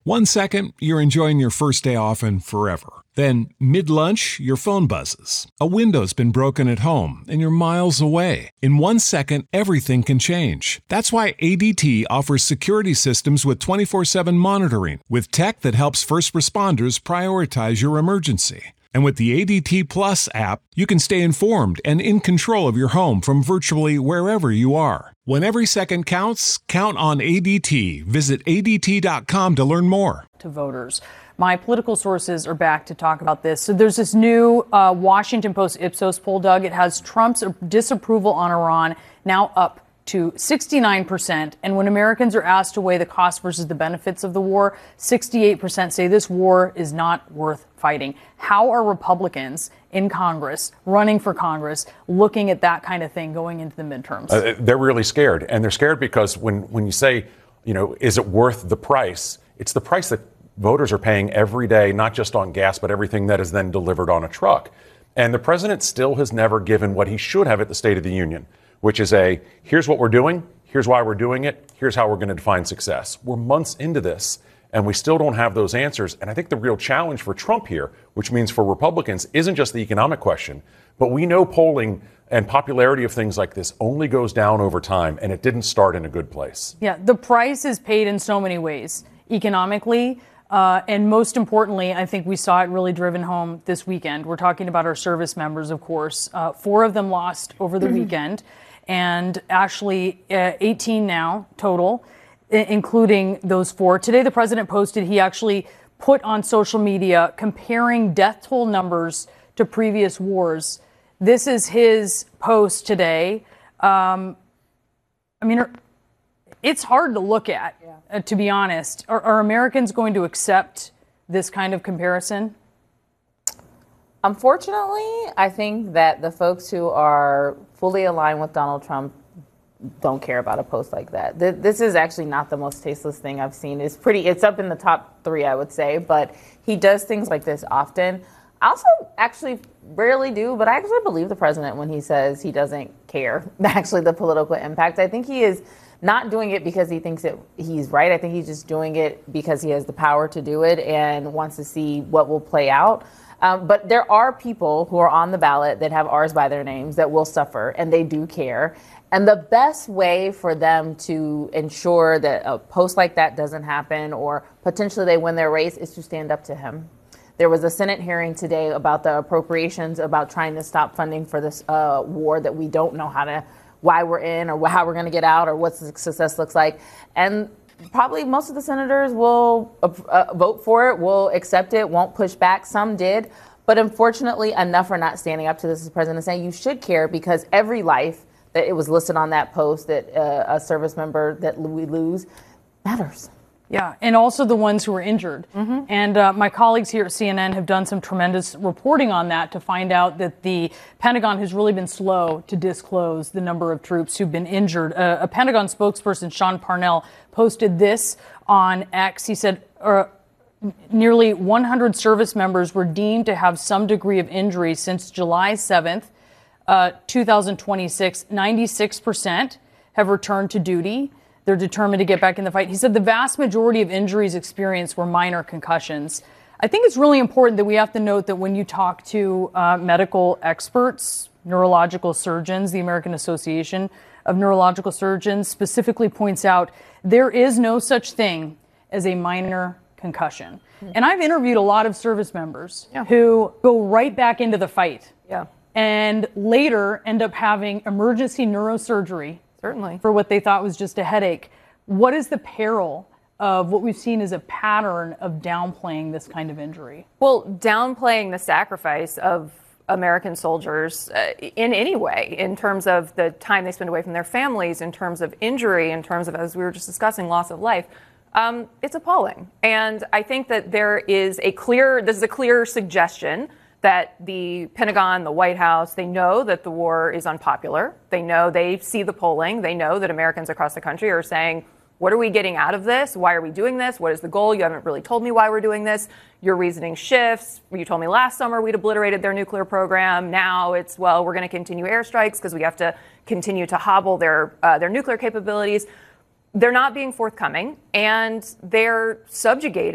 1 second, you're enjoying your first day off and forever. Then, mid-lunch, your phone buzzes. A window's been broken at home and you're miles away. In 1 second, everything can change. That's why ADT offers security systems with 24/7 monitoring, with tech that helps first responders prioritize your emergency. And with the ADT Plus app, you can stay informed and in control of your home from virtually wherever you are. When every second counts, count on ADT. Visit ADT.com to learn more. To voters. My political sources are back to talk about this. So there's this new Washington Post Ipsos poll, Doug. It has Trump's disapproval on Iran now up to 69%. And when Americans are asked to weigh the cost versus the benefits of the war, 68% say this war is not worth fighting. How are Republicans in Congress, running for Congress, looking at that kind of thing going into the midterms? They're really scared. And they're scared because when you say, is it worth the price? It's the price that voters are paying every day, not just on gas, but everything that is then delivered on a truck. And the president still has never given what he should have at the State of the Union, which is here's what we're doing, here's why we're doing it, here's how we're going to define success. We're months into this, and we still don't have those answers. And I think the real challenge for Trump here, which means for Republicans, isn't just the economic question, but we know polling and popularity of things like this only goes down over time, and it didn't start in a good place. Yeah, the price is paid in so many ways, economically, and most importantly, I think we saw it really driven home this weekend. We're talking about our service members, of course. 4 of them lost over the weekend, and actually 18 now total, including those 4. Today, the president posted, he actually put on social media comparing death toll numbers to previous wars. This is his post today. It's hard to look at, to be honest. Are Americans going to accept this kind of comparison? Unfortunately, I think that the folks who are fully aligned with Donald Trump don't care about a post like that. This is actually not the most tasteless thing I've seen. It's up in the top 3, I would say, but he does things like this often. I also actually rarely do, but I actually believe the president when he says he doesn't care, actually, the political impact. I think he is not doing it because he thinks that he's right. I think he's just doing it because he has the power to do it and wants to see what will play out. But there are people who are on the ballot that have R's by their names that will suffer, and they do care. And the best way for them to ensure that a post like that doesn't happen or potentially they win their race is to stand up to him. There was a Senate hearing today about the appropriations, about trying to stop funding for this war that we don't know why we're in or how we're going to get out or what the success looks like. And probably most of the senators will vote for it, will accept it, won't push back. Some did. But unfortunately, enough are not standing up to this as the president saying you should care because every life that it was listed on that post that a service member that we lose matters. Yeah, and also the ones who were injured. Mm-hmm. And my colleagues here at CNN have done some tremendous reporting on that to find out that the Pentagon has really been slow to disclose the number of troops who've been injured. A Pentagon spokesperson, Sean Parnell, posted this on X. He said nearly 100 service members were deemed to have some degree of injury since July 7th, 2026. 96% have returned to duty. They're determined to get back in the fight. He said the vast majority of injuries experienced were minor concussions. I think it's really important that we have to note that when you talk to medical experts, neurological surgeons, the American Association of Neurological Surgeons specifically points out there is no such thing as a minor concussion. And I've interviewed a lot of service members who go right back into the fight and later end up having emergency neurosurgery. Certainly. For what they thought was just a headache. What is the peril of what we've seen as a pattern of downplaying this kind of injury? Well, downplaying the sacrifice of American soldiers in any way, in terms of the time they spend away from their families, in terms of injury, in terms of, as we were just discussing, loss of life. It's appalling. And I think that this is a clear suggestion that the Pentagon, the White House, they know that the war is unpopular. They know, they see the polling. They know that Americans across the country are saying, what are we getting out of this? Why are we doing this? What is the goal? You haven't really told me why we're doing this. Your reasoning shifts. You told me last summer we'd obliterated their nuclear program. Now it's, well, we're going to continue airstrikes because we have to continue to hobble their nuclear capabilities. They're not being forthcoming, and they're subjugating